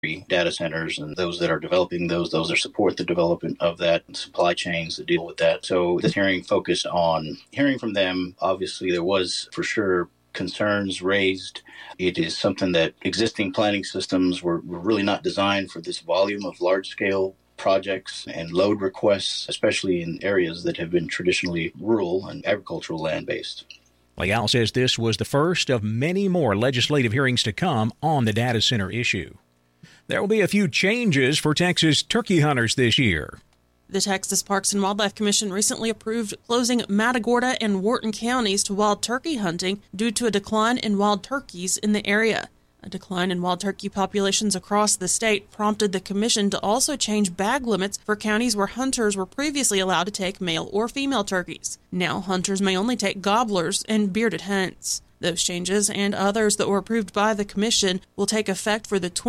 data centers and those that are developing those that support the development of that, and supply chains that deal with that. So this hearing focused on hearing from them. Obviously, there was for sure concerns raised. It is something that existing planning systems were really not designed for this volume of large-scale projects and load requests, especially in areas that have been traditionally rural and agricultural land-based. Leal says this was the first of many more legislative hearings to come on the data center issue. There will be a few changes for Texas turkey hunters this year. The Texas Parks and Wildlife Commission recently approved closing Matagorda and Wharton counties to wild turkey hunting due to a decline in wild turkeys in the area. A decline in wild turkey populations across the state prompted the commission to also change bag limits for counties where hunters were previously allowed to take male or female turkeys. Now hunters may only take gobblers and bearded hens. Those changes and others that were approved by the commission will take effect for the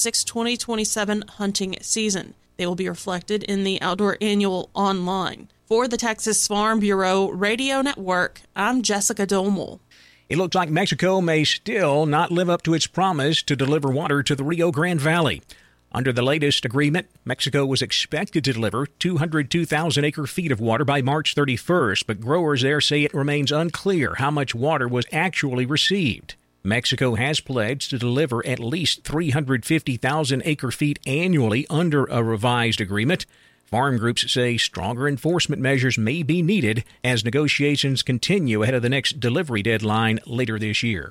2026-2027 hunting season. They will be reflected in the Outdoor Annual online. For the Texas Farm Bureau Radio Network, I'm Jessica Domel. It looks like Mexico may still not live up to its promise to deliver water to the Rio Grande Valley. Under the latest agreement, Mexico was expected to deliver 202,000 acre-feet of water by March 31st, but growers there say it remains unclear how much water was actually received. Mexico has pledged to deliver at least 350,000 acre-feet annually under a revised agreement. Farm groups say stronger enforcement measures may be needed as negotiations continue ahead of the next delivery deadline later this year.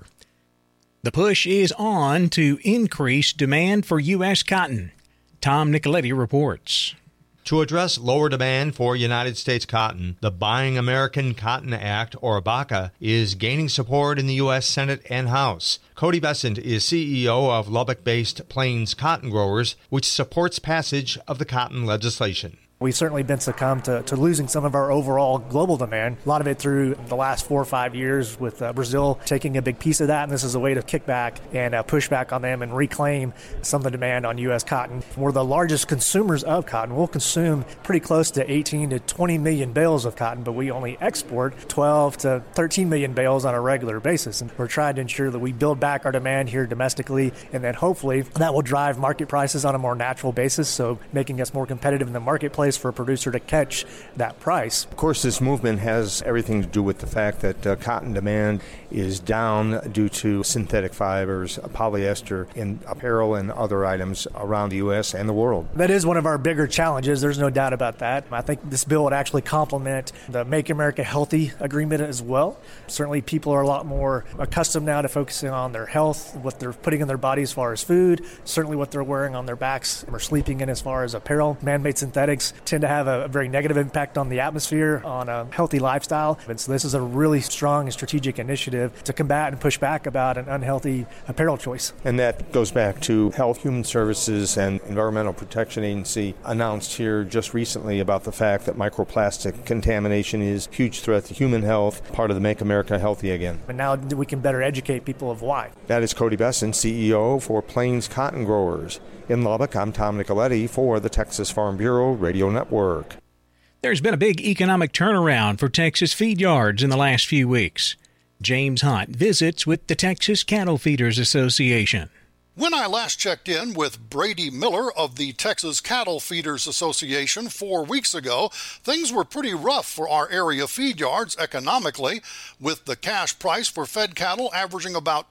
The push is on to increase demand for U.S. cotton. Tom Nicoletti reports. To address lower demand for United States cotton, the Buying American Cotton Act, or BACA, is gaining support in the U.S. Senate and House. Cody Bessent is CEO of Lubbock-based Plains Cotton Growers, which supports passage of the cotton legislation. We've certainly been succumbed to losing some of our overall global demand, a lot of it through the last 4 or 5 years with Brazil taking a big piece of that, and this is a way to kick back and push back on them and reclaim some of the demand on U.S. cotton. We're the largest consumers of cotton. We'll consume pretty close to 18 to 20 million bales of cotton, but we only export 12 to 13 million bales on a regular basis, and we're trying to ensure that we build back our demand here domestically, and then hopefully that will drive market prices on a more natural basis, so making us more competitive in the marketplace for a producer to catch that price. Of course, this movement has everything to do with the fact that cotton demand is down due to synthetic fibers, polyester in apparel and other items around the U.S. and the world. That is one of our bigger challenges. There's no doubt about that. I think this bill would actually complement the Make America Healthy agreement as well. Certainly people are a lot more accustomed now to focusing on their health, what they're putting in their body as far as food, certainly what they're wearing on their backs or sleeping in as far as apparel. Man-made synthetics tend to have a very negative impact on the atmosphere, on a healthy lifestyle. And so this is a really strong and strategic initiative to combat and push back about an unhealthy apparel choice. And that goes back to Health, Human Services, and Environmental Protection Agency announced here just recently about the fact that microplastic contamination is a huge threat to human health, part of the Make America Healthy Again. And now we can better educate people of why. That is Cody Bessent, CEO for Plains Cotton Growers. In Lubbock, I'm Tom Nicoletti for the Texas Farm Bureau Radio Network. There's been a big economic turnaround for Texas feed yards in the last few weeks. James Hunt visits with the Texas Cattle Feeders Association. When I last checked in with Brady Miller of the Texas Cattle Feeders Association 4 weeks ago, things were pretty rough for our area feed yards economically, with the cash price for fed cattle averaging about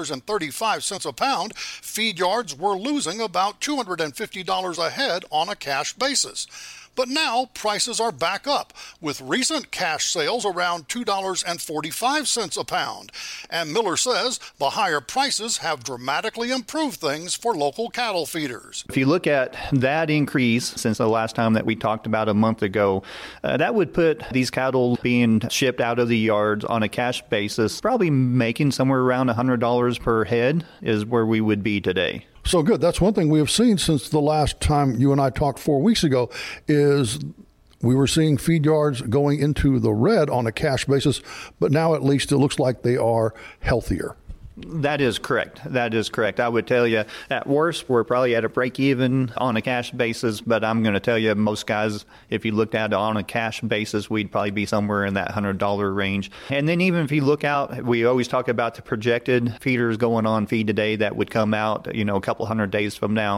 $2.35 a pound. Feed yards were losing about $250 a head on a cash basis. But now prices are back up, with recent cash sales around $2.45 a pound. And Miller says the higher prices have dramatically improved things for local cattle feeders. If you look at that increase since the last time that we talked about a month ago, that would put these cattle being shipped out of the yards on a cash basis, probably making somewhere around $100 per head is where we would be today. So good. That's one thing we have seen since the last time you and I talked 4 weeks ago is we were seeing feed yards going into the red on a cash basis, but now at least it looks like they are healthier. That is correct. I would tell you, at worst, we're probably at a break even on a cash basis, but I'm going to tell you, most guys, if you looked at it on a cash basis, we'd probably be somewhere in that $100 range. And then even if you look out, we always talk about the projected feeders going on feed today that would come out, a couple hundred days from now.